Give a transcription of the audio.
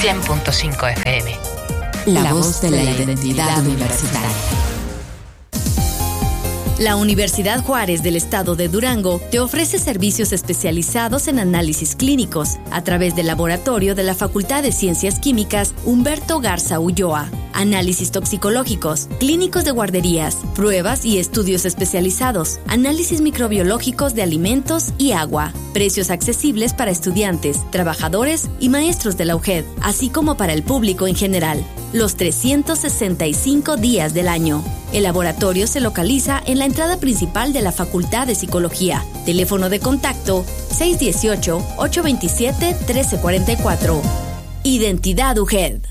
100.5 FM. La voz de la identidad universitaria. La Universidad Juárez del Estado de Durango te ofrece servicios especializados en análisis clínicos a través del laboratorio de la Facultad de Ciencias Químicas Humberto Garza Ulloa. Análisis toxicológicos, clínicos de guarderías, pruebas y estudios especializados, análisis microbiológicos de alimentos y agua. Precios accesibles para estudiantes, trabajadores y maestros de la UJED, así como para el público en general. Los 365 días del año. El laboratorio se localiza en la entrada principal de la Facultad de Psicología. Teléfono de contacto 618-827-1344. Identidad UJED.